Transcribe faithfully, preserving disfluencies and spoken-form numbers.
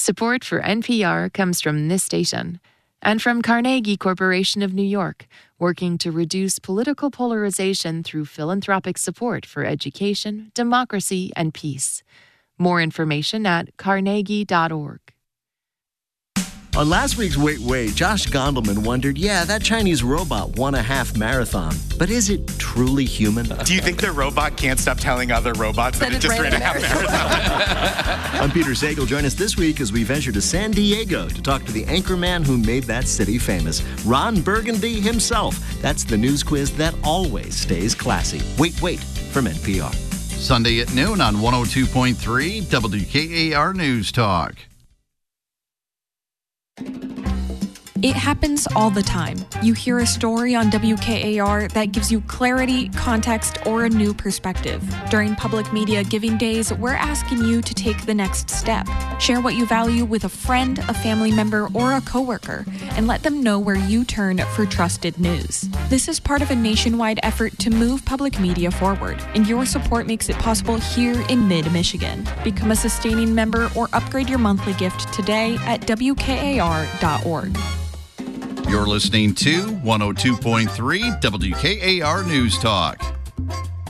Support for N P R comes from this station and from Carnegie Corporation of New York, working to reduce political polarization through philanthropic support for education, democracy, and peace. More information at carnegie dot org. On last week's Wait Wait, Josh Gondelman wondered, yeah, that Chinese robot won a half marathon, but is it truly human? Do you think the robot can't stop telling other robots that, that it just ran a half marathon? I'm Peter Sagal. Join us this week as we venture to San Diego to talk to the anchorman who made that city famous, Ron Burgundy himself. That's the news quiz that always stays classy. Wait Wait from N P R. Sunday at noon on one oh two point three W K A R News Talk. It happens all the time. You hear a story on W K A R that gives you clarity, context, or a new perspective. During Public Media Giving Days, we're asking you to take the next step. Share what you value with a friend, a family member, or a coworker, and let them know where you turn for trusted news. This is part of a nationwide effort to move public media forward, and your support makes it possible here in mid-Michigan. Become a sustaining member or upgrade your monthly gift today at W K A R dot org. You're listening to one oh two point three W K A R News Talk.